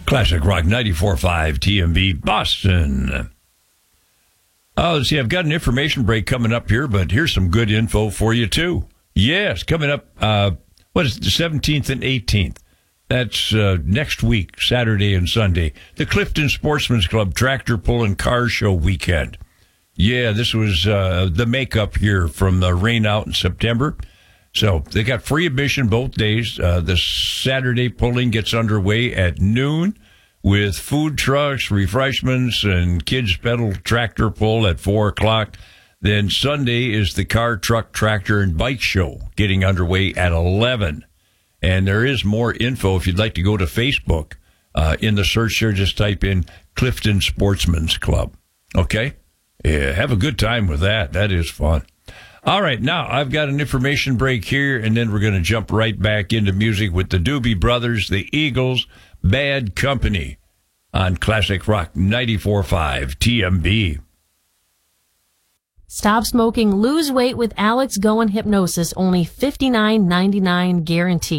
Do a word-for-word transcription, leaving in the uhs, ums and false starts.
Classic Rock ninety-four point five T M B Boston. Oh, let's see, I've got an information break coming up here, but here's some good info for you, too. Yes, coming up, uh, what is it, the seventeenth and eighteenth? That's uh, next week, Saturday and Sunday. The Clifton Sportsman's Club Tractor Pull and Car Show weekend. Yeah, this was uh, the makeup here from the rain out in September. So they got free admission both days. Uh, the Saturday pulling gets underway at noon with food trucks, refreshments, and kids pedal tractor pull at four o'clock. Then Sunday is the car, truck, tractor, and bike show getting underway at eleven. And there is more info if you'd like to go to Facebook. Uh, in the search there, just type in Clifton Sportsman's Club. Okay? Yeah, have a good time with that. That is fun. All right, now I've got an information break here, and then we're going to jump right back into music with the Doobie Brothers, the Eagles, Bad Company on Classic Rock ninety-four point five T M B. Stop smoking, lose weight with Alex Goen Hypnosis, only fifty-nine ninety-nine guaranteed.